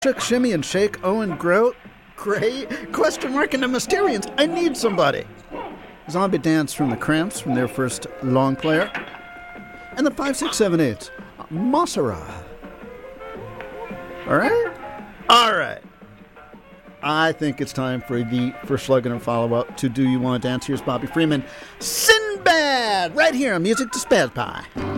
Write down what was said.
Shook, Shimmy, and Shake, Owen, Grout, Gray, question mark, and the Mysterians. I need somebody. Zombie Dance from the Cramps from their first long player. And the 5678, Mossera. All right? All right. I think it's time for the first slogan and follow-up to Do You Want to Dance? Here's Bobby Freeman. Sinbad! Right here on Music to Spaz Pie.